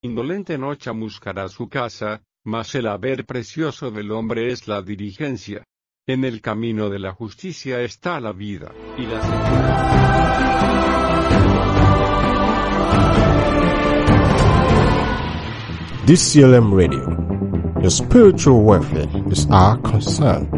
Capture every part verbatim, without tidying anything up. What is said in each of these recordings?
Indolente no chamuscará su casa, mas el haber precioso del hombre es la diligencia. En el camino de la justicia está la vida, y la D C L M Radio. Your spiritual welfare is our concern.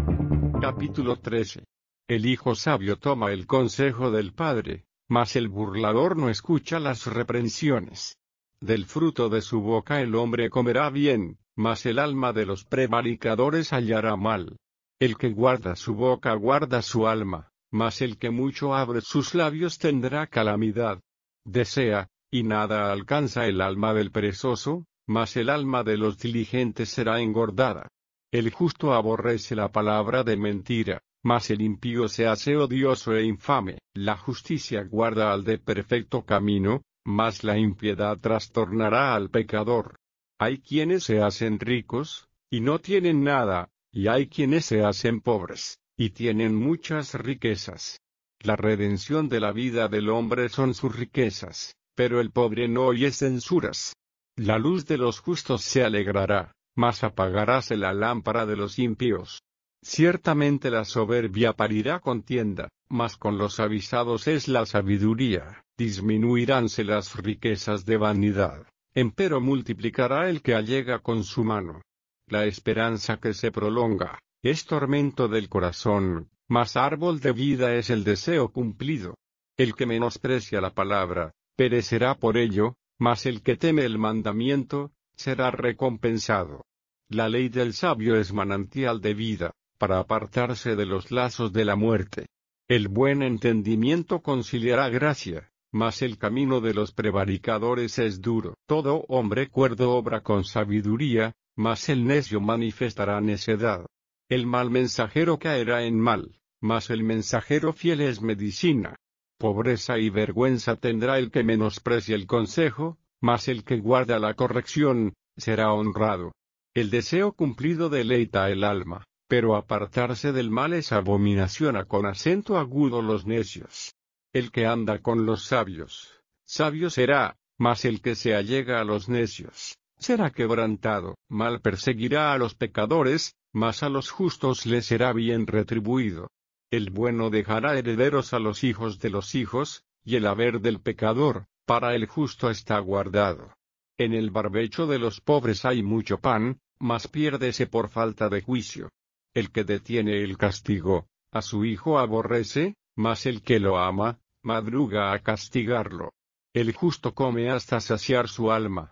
Capítulo trece. El hijo sabio toma el consejo del padre, mas el burlador no escucha las reprensiones. Del fruto de su boca el hombre comerá bien, mas el alma de los prevaricadores hallará mal. El que guarda su boca guarda su alma, mas el que mucho abre sus labios tendrá calamidad. Desea, y nada alcanza el alma del perezoso, mas el alma de los diligentes será engordada. El justo aborrece la palabra de mentira, mas el impío se hace odioso e infame. La justicia guarda al de perfecto camino, mas la impiedad trastornará al pecador. Hay quienes se hacen ricos, y no tienen nada, y hay quienes se hacen pobres, y tienen muchas riquezas. La redención de la vida del hombre son sus riquezas, pero el pobre no oye censuras. La luz de los justos se alegrará, mas apagaráse la lámpara de los impíos. Ciertamente la soberbia parirá contienda, mas con los avisados es la sabiduría. Disminuiránse las riquezas de vanidad, empero multiplicará el que allega con su mano. La esperanza que se prolonga, es tormento del corazón, mas árbol de vida es el deseo cumplido. El que menosprecia la palabra, perecerá por ello, mas el que teme el mandamiento, será recompensado. La ley del sabio es manantial de vida, para apartarse de los lazos de la muerte. El buen entendimiento conciliará gracia, mas el camino de los prevaricadores es duro. Todo hombre cuerdo obra con sabiduría, mas el necio manifestará necedad. El mal mensajero caerá en mal, mas el mensajero fiel es medicina. Pobreza y vergüenza tendrá el que menosprecia el consejo, mas el que guarda la corrección, será honrado. El deseo cumplido deleita el alma, pero apartarse del mal es abominación. A con acento agudo los necios. El que anda con los sabios, sabio será, mas el que se allega a los necios, será quebrantado. Mal perseguirá a los pecadores, mas a los justos les será bien retribuido. El bueno dejará herederos a los hijos de los hijos, y el haber del pecador, para el justo está guardado. En el barbecho de los pobres hay mucho pan, mas piérdese por falta de juicio. El que detiene el castigo, a su hijo aborrece, mas el que lo ama, madruga a castigarlo. El justo come hasta saciar su alma.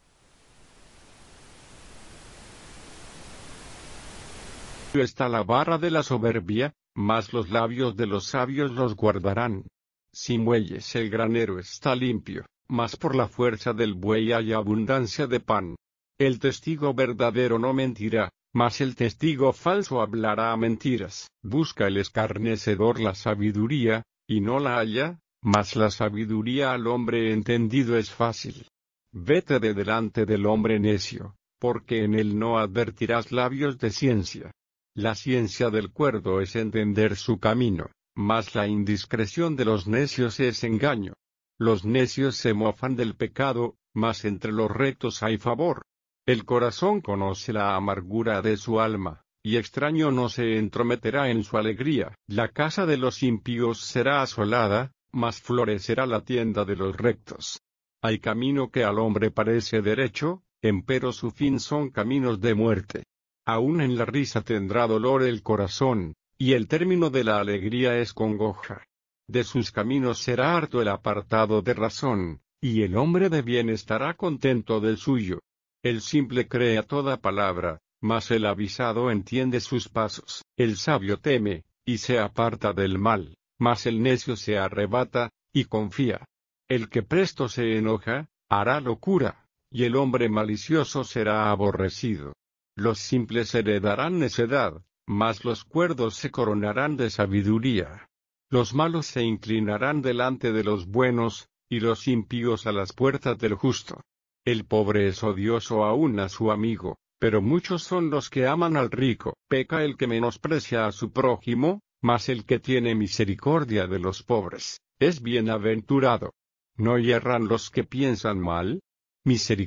Está la barra de la soberbia, mas los labios de los sabios los guardarán. Sin bueyes el granero está limpio, mas por la fuerza del buey hay abundancia de pan. El testigo verdadero no mentirá, mas el testigo falso hablará mentiras. Busca el escarnecedor la sabiduría, y no la halla, mas la sabiduría al hombre entendido es fácil. Vete de delante del hombre necio, porque en él no advertirás labios de ciencia. La ciencia del cuerdo es entender su camino, mas la indiscreción de los necios es engaño. Los necios se mofan del pecado, mas entre los rectos hay favor. El corazón conoce la amargura de su alma, y extraño no se entrometerá en su alegría. La casa de los impíos será asolada, mas florecerá la tienda de los rectos. Hay camino que al hombre parece derecho, empero su fin son caminos de muerte. Aún en la risa tendrá dolor el corazón, y el término de la alegría es congoja. De sus caminos será harto el apartado de razón, y el hombre de bien estará contento del suyo. El simple cree a toda palabra, mas el avisado entiende sus pasos. El sabio teme, y se aparta del mal, mas el necio se arrebata, y confía. El que presto se enoja, hará locura, y el hombre malicioso será aborrecido. Los simples heredarán necedad, mas los cuerdos se coronarán de sabiduría. Los malos se inclinarán delante de los buenos, y los impíos a las puertas del justo. El pobre es odioso aún a su amigo, pero muchos son los que aman al rico. Peca el que menosprecia a su prójimo, mas el que tiene misericordia de los pobres, es bienaventurado. ¿No yerran los que piensan mal? Misericordia